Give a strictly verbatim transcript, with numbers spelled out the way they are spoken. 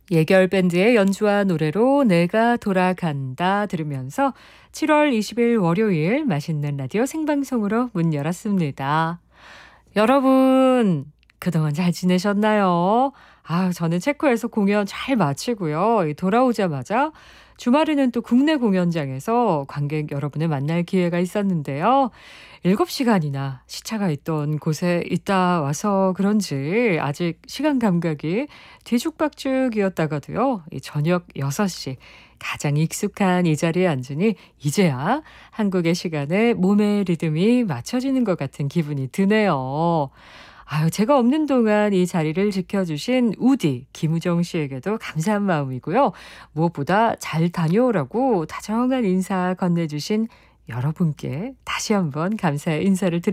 예결 밴드의 연주와 노래로 내가 돌아간다 들으면서 칠월 이십일 월요일 맛있는 라디오 생방송으로 문 열었습니다. 여러분, 그동안 잘 지내셨나요? 아, 저는 체코에서 공연 잘 마치고요. 이 돌아오자마자 주말에는 또 국내 공연장에서 관객 여러분을 만날 기회가 있었는데요. 일곱 시간이나 시차가 있던 곳에 있다 와서 그런지 아직 시간 감각이 뒤죽박죽이었다가도요. 이 저녁 여섯 시 가장 익숙한 이 자리에 앉으니 이제야 한국의 시간에 몸의 리듬이 맞춰지는 것 같은 기분이 드네요. 아유, 제가 없는 동안 이 자리를 지켜주신 우디 김우정 씨에게도 감사한 마음이고요. 무엇보다 잘 다녀오라고 다정한 인사 건네주신 여러분께 다시 한번 감사의 인사를 드립니다.